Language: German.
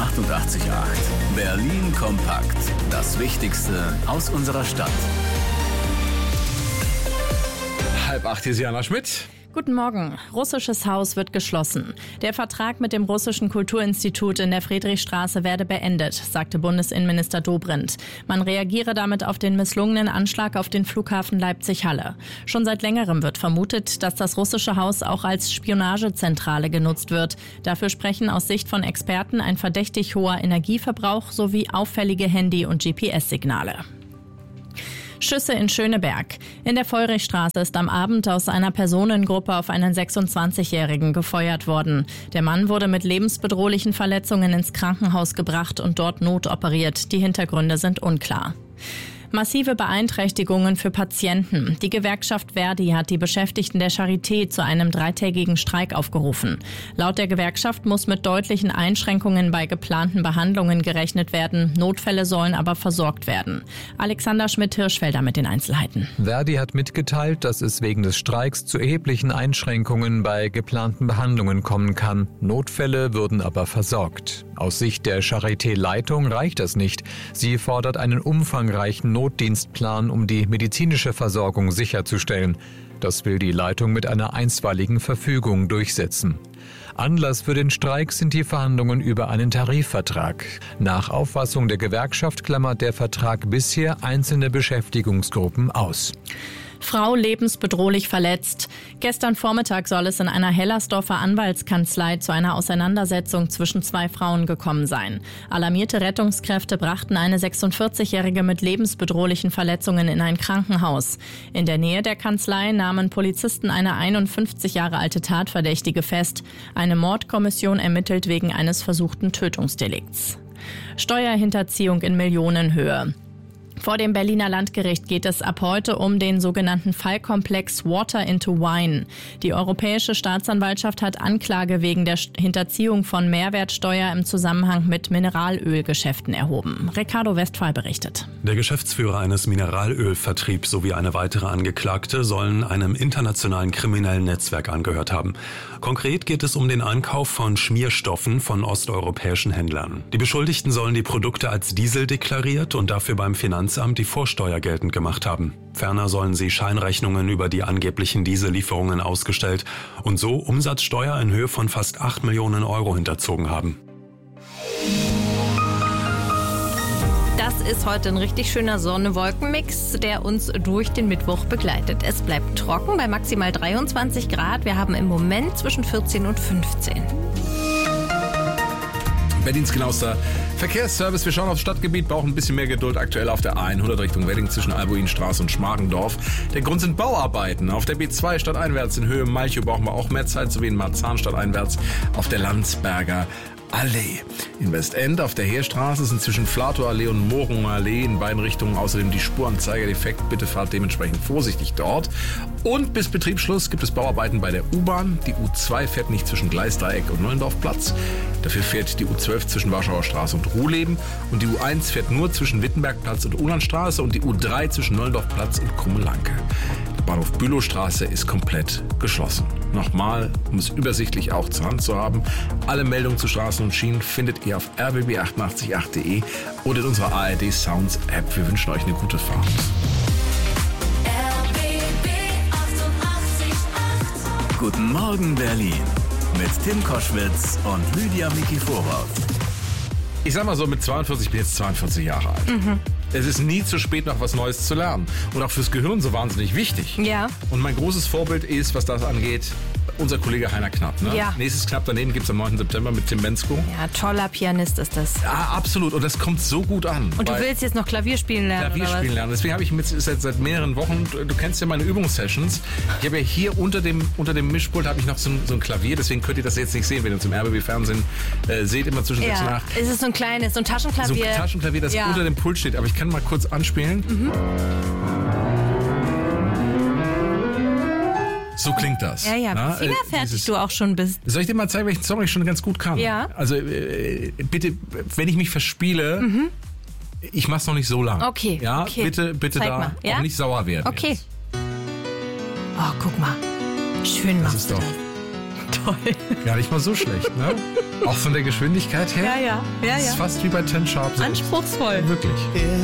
88,8. Berlin kompakt. Das Wichtigste aus unserer Stadt. 7:30, hier ist Jana Schmidt. Guten Morgen. Russisches Haus wird geschlossen. Der Vertrag mit dem Russischen Kulturinstitut in der Friedrichstraße werde beendet, sagte Bundesinnenminister Dobrindt. Man reagiere damit auf den misslungenen Anschlag auf den Flughafen Leipzig-Halle. Schon seit längerem wird vermutet, dass das russische Haus auch als Spionagezentrale genutzt wird. Dafür sprechen aus Sicht von Experten ein verdächtig hoher Energieverbrauch sowie auffällige Handy- und GPS-Signale. Schüsse in Schöneberg. In der Feurichstraße ist am Abend aus einer Personengruppe auf einen 26-Jährigen gefeuert worden. Der Mann wurde mit lebensbedrohlichen Verletzungen ins Krankenhaus gebracht und dort notoperiert. Die Hintergründe sind unklar. Massive Beeinträchtigungen für Patienten. Die Gewerkschaft Verdi hat die Beschäftigten der Charité zu einem 3-tägigen Streik aufgerufen. Laut der Gewerkschaft muss mit deutlichen Einschränkungen bei geplanten Behandlungen gerechnet werden. Notfälle sollen aber versorgt werden. Alexander Schmidt-Hirschfelder mit den Einzelheiten. Verdi hat mitgeteilt, dass es wegen des Streiks zu erheblichen Einschränkungen bei geplanten Behandlungen kommen kann. Notfälle würden aber versorgt. Aus Sicht der Charité-Leitung reicht das nicht. Sie fordert einen umfangreichen Notdienstplan, um die medizinische Versorgung sicherzustellen. Das will die Leitung mit einer einstweiligen Verfügung durchsetzen. Anlass für den Streik sind die Verhandlungen über einen Tarifvertrag. Nach Auffassung der Gewerkschaft klammert der Vertrag bisher einzelne Beschäftigungsgruppen aus. Frau lebensbedrohlich verletzt. Gestern Vormittag soll es in einer Hellersdorfer Anwaltskanzlei zu einer Auseinandersetzung zwischen 2 Frauen gekommen sein. Alarmierte Rettungskräfte brachten eine 46-Jährige mit lebensbedrohlichen Verletzungen in ein Krankenhaus. In der Nähe der Kanzlei nahmen Polizisten eine 51 Jahre alte Tatverdächtige fest. Eine Mordkommission ermittelt wegen eines versuchten Tötungsdelikts. Steuerhinterziehung in Millionenhöhe. Vor dem Berliner Landgericht geht es ab heute um den sogenannten Fallkomplex Water into Wine. Die Europäische Staatsanwaltschaft hat Anklage wegen der Hinterziehung von Mehrwertsteuer im Zusammenhang mit Mineralölgeschäften erhoben. Ricardo Westphal berichtet. Der Geschäftsführer eines Mineralölvertriebs sowie eine weitere Angeklagte sollen einem internationalen kriminellen Netzwerk angehört haben. Konkret geht es um den Einkauf von Schmierstoffen von osteuropäischen Händlern. Die Beschuldigten sollen die Produkte als Diesel deklariert und dafür beim Finanzamt die Vorsteuer geltend gemacht haben. Ferner sollen sie Scheinrechnungen über die angeblichen Diesellieferungen ausgestellt und so Umsatzsteuer in Höhe von fast 8 Millionen Euro hinterzogen haben. Das ist heute ein richtig schöner Sonne-Wolken-Mix, der uns durch den Mittwoch begleitet. Es bleibt trocken bei maximal 23 Grad. Wir haben im Moment zwischen 14 und 15. Berlins genauester Verkehrsservice. Wir schauen aufs Stadtgebiet, brauchen ein bisschen mehr Geduld aktuell auf der A100 Richtung Wedding zwischen Albuinstraße und Schmargendorf. Der Grund sind Bauarbeiten. Auf der B2 stadteinwärts in Höhe Malchow brauchen wir auch mehr Zeit, sowie in Marzahn stadteinwärts auf der Landsberger Allee. In Westend auf der Heerstraße sind zwischen Flatow-Allee und Morunger-Allee in beiden Richtungen außerdem die Spuranzeiger defekt. Bitte fahrt dementsprechend vorsichtig dort. Und bis Betriebsschluss gibt es Bauarbeiten bei der U-Bahn. Die U2 fährt nicht zwischen Gleisdreieck und Neuendorfplatz. Dafür fährt die U12 zwischen Warschauer Straße und Ruhleben. Und die U1 fährt nur zwischen Wittenbergplatz und Ulandstraße und die U3 zwischen Neuendorfplatz und Krummelanke. Der Bahnhof Bülowstraße ist komplett geschlossen. Nochmal, um es übersichtlich auch zur Hand zu haben, alle Meldungen zu Straßen und Schienen findet ihr auf rbb888.de oder in unserer ARD Sounds App. Wir wünschen euch eine gute Fahrt. Guten Morgen Berlin mit Tim Koschwitz und Lydia Mikiforov. Ich sag mal so, mit 42, ich bin jetzt 42 Jahre alt. Es ist nie zu spät, noch was Neues zu lernen. Und auch fürs Gehirn so wahnsinnig wichtig. Ja. Und mein großes Vorbild ist, was das angeht, unser Kollege Heiner Knapp. Ne? Ja. Nächstes Knapp daneben gibt es am 9. September mit Tim Bensko. Ja, toller Pianist ist das. Ja, absolut. Und das kommt so gut an. Und du willst jetzt noch Klavier spielen lernen, Klavier spielen lernen. Deswegen habe ich seit mehreren Wochen, du kennst ja meine Übungssessions, ich habe ja hier unter dem Mischpult habe ich noch so ein Klavier, deswegen könnt ihr das jetzt nicht sehen, wenn ihr zum RBB-Fernsehen seht, immer zwischen 6 und 8. Es ist so ein kleines, so ein Taschenklavier. So ein Taschenklavier, das unter dem Pult steht. Aber ich kann mal kurz anspielen. So klingt das. Ja, ja, wie fingerfertig du auch schon bist. Soll ich dir mal zeigen, welchen Song ich schon ganz gut kann? Ja. Also bitte, wenn ich mich verspiele, ich mach's noch nicht so lang. Okay. Ja, okay. bitte Zeig da mal. Ja? auch nicht sauer werden. Okay. Jetzt. Oh, guck mal. Schön Das machst ist du doch. das. Toll. Gar nicht mal so schlecht, ne? Auch von der Geschwindigkeit her. Ja. Ist fast wie bei 10 Sharp. Anspruchsvoll. Wirklich.